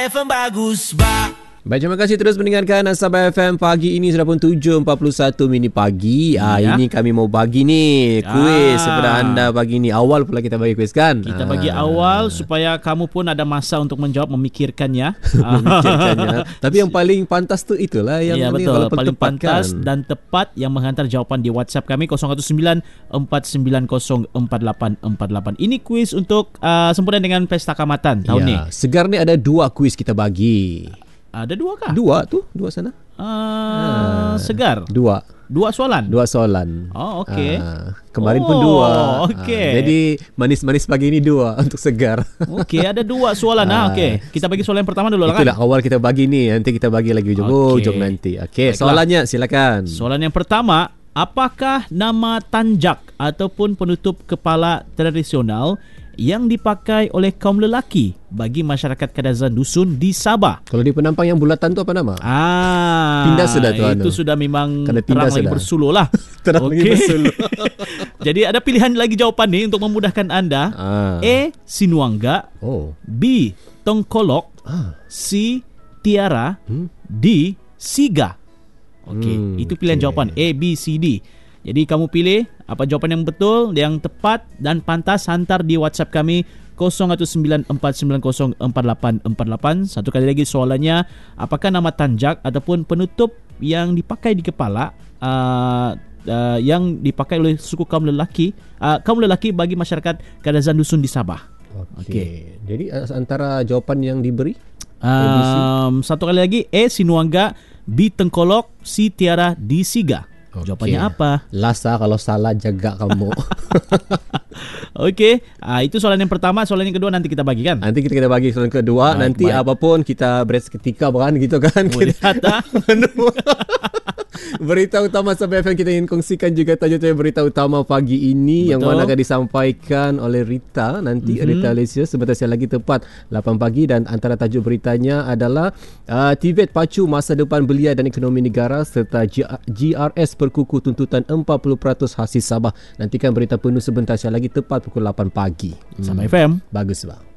Sabah FM bagus bah. Baik, terima kasih terus mendengarkan Sabah FM pagi ini sudah pun 7.41 minit pagi. Ini kami mau bagi ni kuis kepada anda pagi ni. Awal pula kita bagi kuis kan? Kita bagi awal supaya kamu pun ada masa untuk menjawab, memikirkannya. Memikirkannya. Tapi yang paling pantas tu itulah yang ya, betul. Paling tepat pantas kan? dan tepat yang menghantar jawapan di WhatsApp kami 019-490-4848. Ini kuis untuk sempurna dengan Pesta Kaamatan tahun ni. Segar ni ada 2 kuis kita bagi. Ada 2 kah? 2 sana. Segar. 2 soalan. 2 soalan. Oh, okey. Kemarin pun 2. Okey. Jadi manis-manis pagi ni 2 untuk segar. Okey, ada 2 soalan. Okey. Kita bagi soalan yang pertama dulu lah kan. Itulah awal kita bagi ni. Nanti kita bagi lagi ujung nanti. Okey, soalannya silakan. Soalan yang pertama, apakah nama tanjak ataupun penutup kepala tradisional yang dipakai oleh kaum lelaki bagi masyarakat Kadazan Dusun di Sabah? Kalau di penampang yang bulatan tu apa nama? Pindah sudah tu itu sudah memang kena terang lagi sudah. bersuluh lah. Terang lagi bersuluh. Jadi ada pilihan lagi jawapan ni untuk memudahkan anda. A. Sinuangga, B. Tongkolok, C. Tiara, D. Siga. Okey, itu pilihan jawapan A, B, C, D. Jadi kamu pilih apa jawapan yang betul, yang tepat dan pantas, hantar di WhatsApp kami 0194904848. Satu kali lagi soalannya, apakah nama tanjak ataupun penutup yang dipakai di kepala yang dipakai oleh suku kaum lelaki bagi masyarakat Kadazan Dusun di Sabah? Okey. Jadi antara jawapan yang diberi satu kali lagi, A. Sinuangga, B. Tengkolok, C. Tiara, D. Siga. Jawapannya apa? Lasa kalau salah jaga kamu. Okey, itu soalan yang pertama. Soalan yang kedua nanti kita bagi kan? Nanti kita bagi soalan kedua. Nanti apapun kita beres ketika kan gitu kan. Berita utama Sabah FM kita ingin kongsikan juga tajuk-tajuk berita utama pagi ini. Betul. Yang mana akan disampaikan oleh Rita nanti. Rita Alicia sebentar lagi tepat 8 pagi. Dan antara tajuk beritanya adalah TVET pacu masa depan belia dan ekonomi negara serta GRS berkukuh tuntutan 40% hasil Sabah. Nantikan berita penuh sebentar lagi tepat pukul 8 pagi. Sabah FM bagus bang.